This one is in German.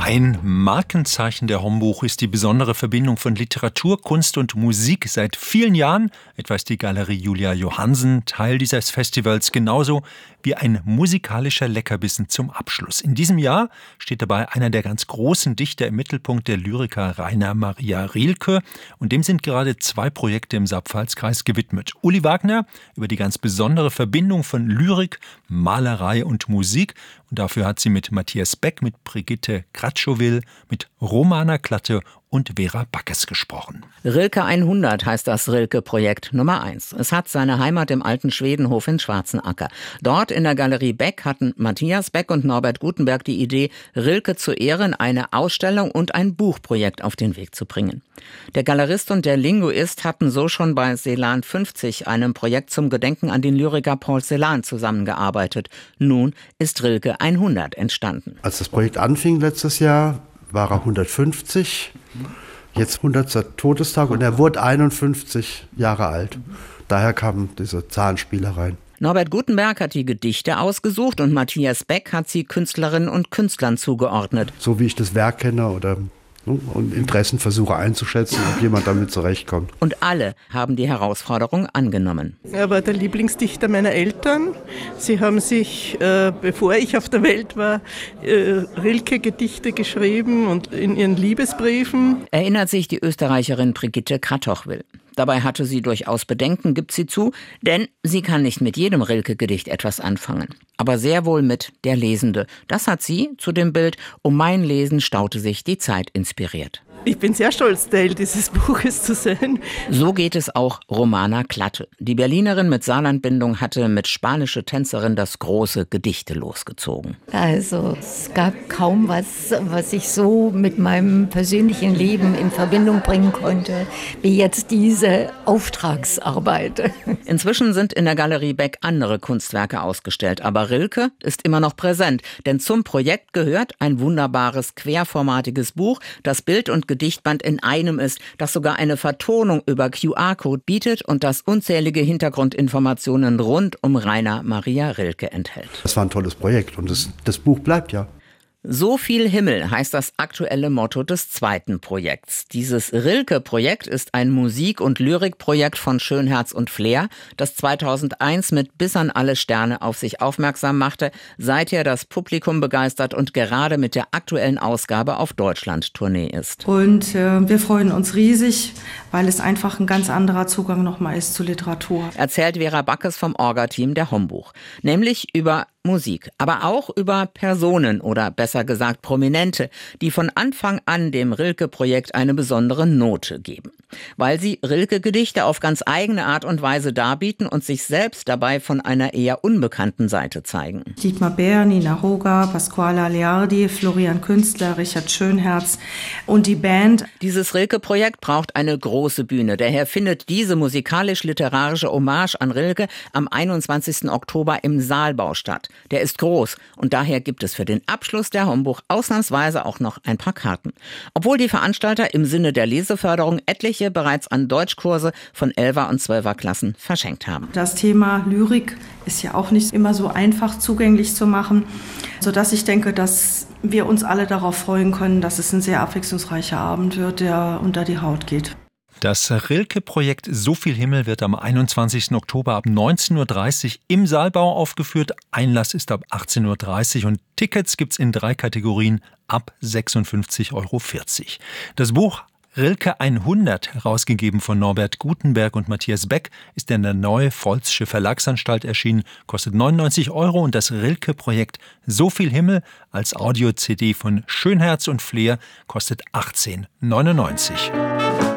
Ein Markenzeichen der Hombuch ist die besondere Verbindung von Literatur, Kunst und Musik. Seit vielen Jahren, etwa ist die Galerie Julia Johansen Teil dieses Festivals, genauso wie ein musikalischer Leckerbissen zum Abschluss. In diesem Jahr steht dabei einer der ganz großen Dichter im Mittelpunkt, der Lyriker Rainer Maria Rilke. Und dem sind gerade 2 Projekte im Saarpfalzkreis gewidmet. Uli Wagner über die ganz besondere Verbindung von Lyrik, Malerei und Musik. Und dafür hat sie mit Matthias Beck, mit Brigitte Kratschowil, mit Romana Klatte und Vera Backes gesprochen. Rilke 100 heißt das Rilke-Projekt Nummer 1. Es hat seine Heimat im alten Schwedenhof in Schwarzenacker. Dort in der Galerie Beck hatten Matthias Beck und Norbert Gutenberg die Idee, Rilke zu Ehren eine Ausstellung und ein Buchprojekt auf den Weg zu bringen. Der Galerist und der Linguist hatten so schon bei Celan 50, einem Projekt zum Gedenken an den Lyriker Paul Celan, zusammengearbeitet. Nun ist Rilke 100 entstanden. Als das Projekt anfing letztes Jahr, war er 150, jetzt 100. Todestag und er wurde 51 Jahre alt. Daher kam diese Zahlenspielereien. Norbert Gutenberg hat die Gedichte ausgesucht und Matthias Beck hat sie Künstlerinnen und Künstlern zugeordnet. So wie ich das Werk kenne oder und Interessen versuche einzuschätzen, ob jemand damit zurechtkommt. Und alle haben die Herausforderung angenommen. Er war der Lieblingsdichter meiner Eltern. Sie haben sich, bevor ich auf der Welt war, Rilke-Gedichte geschrieben und in ihren Liebesbriefen. Erinnert sich die Österreicherin Brigitte Kratschowil. Dabei hatte sie durchaus Bedenken, gibt sie zu, denn sie kann nicht mit jedem Rilke-Gedicht etwas anfangen. Aber sehr wohl mit Der Lesende. Das hat sie zu dem Bild Um mein Lesen staute sich die Zeit inspiriert. Ich bin sehr stolz, Teil dieses Buches zu sein. So geht es auch Romana Klatte. Die Berlinerin mit Saarlandbindung hatte mit spanische Tänzerin das große Gedichte losgezogen. Also es gab kaum was ich so mit meinem persönlichen Leben in Verbindung bringen konnte, wie jetzt diese Auftragsarbeit. Inzwischen sind in der Galerie Beck andere Kunstwerke ausgestellt, aber Rilke ist immer noch präsent, denn zum Projekt gehört ein wunderbares querformatiges Buch, das Bild und Gedichtband in einem ist, das sogar eine Vertonung über QR-Code bietet und das unzählige Hintergrundinformationen rund um Rainer Maria Rilke enthält. Das war ein tolles Projekt und das Buch bleibt ja. So viel Himmel heißt das aktuelle Motto des 2. Projekts. Dieses Rilke-Projekt ist ein Musik- und Lyrikprojekt von Schönherz und Flair, das 2001 mit Bis an alle Sterne auf sich aufmerksam machte, seither das Publikum begeistert und gerade mit der aktuellen Ausgabe auf Deutschland-Tournee ist. Und wir freuen uns riesig, weil es einfach ein ganz anderer Zugang nochmal ist zur Literatur. Erzählt Vera Backes vom Orga-Team der Hombuch. Nämlich über Musik, aber auch über Personen oder besser gesagt Prominente, die von Anfang an dem Rilke-Projekt eine besondere Note geben. Weil sie Rilke-Gedichte auf ganz eigene Art und Weise darbieten und sich selbst dabei von einer eher unbekannten Seite zeigen. Dietmar Bär, Nina Hoga, Pasquale Aleardi, Florian Künstler, Richard Schönherz und die Band. Dieses Rilke-Projekt braucht eine große Bühne. Daher findet diese musikalisch-literarische Hommage an Rilke am 21. Oktober im Saalbau statt. Der ist groß und daher gibt es für den Abschluss der Hombuch ausnahmsweise auch noch ein paar Karten. Obwohl die Veranstalter im Sinne der Leseförderung etliche bereits an Deutschkurse von 11er und 12er Klassen verschenkt haben. Das Thema Lyrik ist ja auch nicht immer so einfach zugänglich zu machen, sodass ich denke, dass wir uns alle darauf freuen können, dass es ein sehr abwechslungsreicher Abend wird, der unter die Haut geht. Das Rilke-Projekt So viel Himmel wird am 21. Oktober ab 19.30 Uhr im Saalbau aufgeführt. Einlass ist ab 18.30 Uhr und Tickets gibt's in 3 Kategorien ab 56,40 €. Das Buch Rilke 100, herausgegeben von Norbert Gutenberg und Matthias Beck, ist in der Neue-Pfalzsche Verlagsanstalt erschienen, kostet 99 € und das Rilke-Projekt So viel Himmel als Audio-CD von Schönherz und Flair kostet 18,99 €.